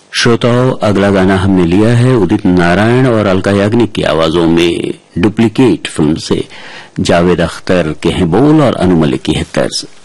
श्रोताओं, अगला गाना हमने लिया है उदित नारायण और अलका याग्निक की आवाजों में डुप्लीकेट फिल्म से। जावेद अख्तर के हैं बोल और अनु मलिक की है तर्ज।